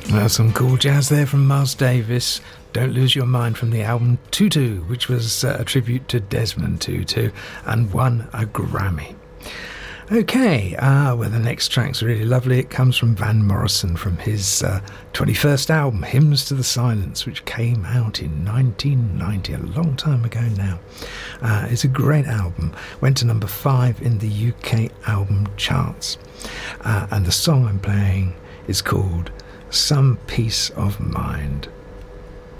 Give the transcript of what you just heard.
Well, some cool jazz there from Miles Davis. Don't Lose Your Mind from the album Tutu, which was a tribute to Desmond Tutu and won a Grammy. Okay, well, the next track's really lovely. It comes from Van Morrison from his 21st album, Hymns to the Silence, which came out in 1990, a long time ago now. It's a great album. Went to number 5 in the UK album charts. And the song I'm playing is called Some Peace of Mind.